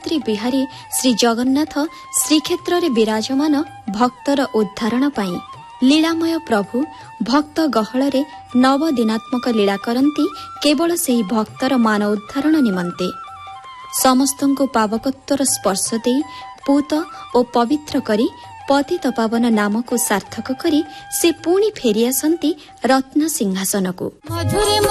ଜଗଦ୍ଧାତ୍ରୀ ବିହାରୀ ଶ୍ରୀ ଜଗନ୍ନାଥ ଶ୍ରୀକ୍ଷେତ୍ରରେ ବିରାଜମାନ ଭକ୍ତର ଉଦ୍ଧାରଣ ପାଇଁ ଲୀଳାମୟ ପ୍ରଭୁ ଭକ୍ତ ଗହଳରେ ନବଦିନାତ୍ମକ ଲୀଳା କରନ୍ତି କେବଳ ସେହି ଭକ୍ତର ମାନ ଉଦ୍ଧାରଣ ନିମନ୍ତେ। ସମସ୍ତଙ୍କୁ ପାବକତ୍ୱର ସ୍ପର୍ଶ ଦେଇ ପୂତ ଓ ପବିତ୍ର କରି ପତିତ ପାବନ ନାମକୁ ସାର୍ଥକ କରି ସେ ପୁଣି ଫେରିଆସନ୍ତି ରତ୍ନ ସିଂହାସନକୁ।